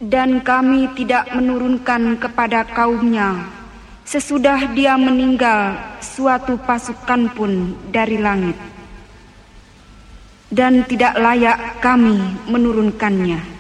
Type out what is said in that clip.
Dan kami tidak menurunkan kepada kaumnya sesudah dia meninggal suatu pasukan pun dari langit. Dan tidak layak kami menurunkannya.